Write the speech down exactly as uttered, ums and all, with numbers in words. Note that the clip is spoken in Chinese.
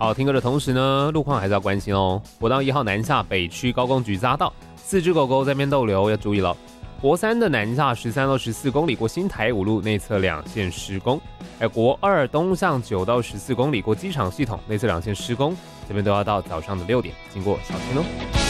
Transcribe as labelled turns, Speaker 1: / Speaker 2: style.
Speaker 1: 好，听歌的同时呢，路况还是要关心哦。国道一号南下北区高工局匝道，四只狗狗在那边逗留，要注意了。国三的南下十三到十四公里过新台五路内侧两线施工，还有国二东向九到十四公里过机场系统内侧两线施工，这边都要到早上的六点经过，小心哦。